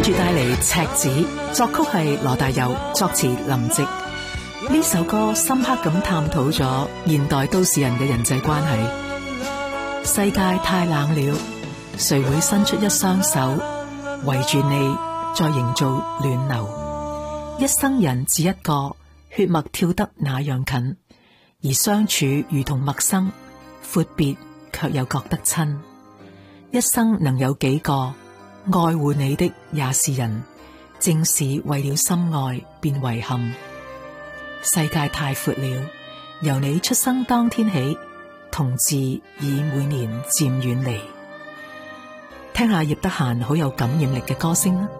跟住帶嚟赤子，作曲係羅大佑，作詞林夕。呢首歌深刻咁探討咗現代都市人嘅人際關係。世界太冷了，誰會伸出一雙手圍住你，再營造暖流？一生人只一個，血脈跳得那樣近，而相處如同陌生，闊別卻又覺得親。一生能有幾個愛護你的也是人，正是為了深愛變遺憾。世界太闊了，由你出生當天起，同志已每年漸遠離。聽下葉德嫻好有感染力嘅歌聲啦。